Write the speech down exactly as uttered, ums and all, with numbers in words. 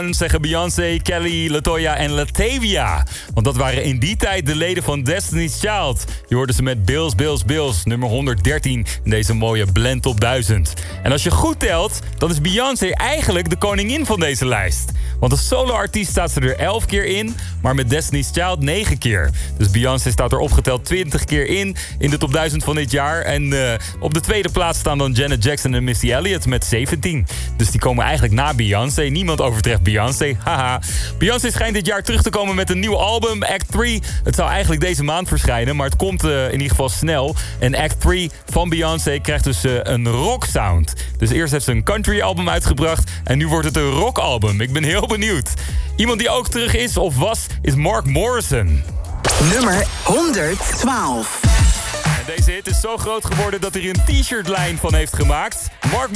one zeggen Beyoncé, Kelly, LaToya en Latavia. Want dat waren in die tijd de leden van Destiny's Child. Je hoorde ze met Bills, Bills, Bills, nummer honderddertien in deze mooie Blend Top duizend. En als je goed telt, dan is Beyoncé eigenlijk de koningin van deze lijst. Want als solo-artiest staat ze er elf keer in, maar met Destiny's Child negen keer. Dus Beyoncé staat er opgeteld twintig keer in, in de top duizend van dit jaar. En uh, op de tweede plaats staan dan Janet Jackson en Missy Elliott met zeventien. Dus die komen eigenlijk na Beyoncé. Niemand overtreft Beyoncé. Haha. Beyoncé schijnt dit jaar terug te komen met een nieuw album, Act drie. Het zou eigenlijk deze maand verschijnen, maar het komt uh, in ieder geval snel. En Act drie van Beyoncé krijgt dus uh, een rock sound. Dus eerst heeft ze een country album uitgebracht en nu wordt het een rock album. Ik ben heel benieuwd. Iemand die ook terug is of was, is Mark Morrison. Nummer honderdtwaalf. En deze hit is zo groot geworden dat hij er een t-shirtlijn van heeft gemaakt. Mark